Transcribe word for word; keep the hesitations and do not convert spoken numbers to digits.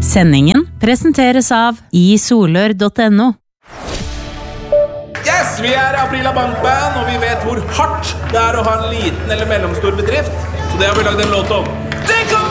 Sendingen presenteres av i solør punktum no. Yes, vi er Aprila Bankband, og vi vet hvor hardt det er å ha en liten eller mellomstor bedrift. Så det har vi lagd en låt om. Det kan